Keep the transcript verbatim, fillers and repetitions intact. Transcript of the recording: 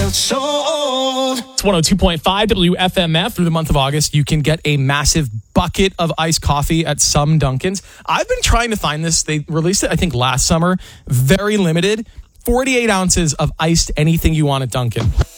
sold. It's one oh two point five W F M F. Through the month of August, you can get a massive bucket of iced coffee at some Dunkins. I've been trying to find this. They released it, I think, last summer. Very limited. forty-eight ounces of iced anything you want at Dunkin'.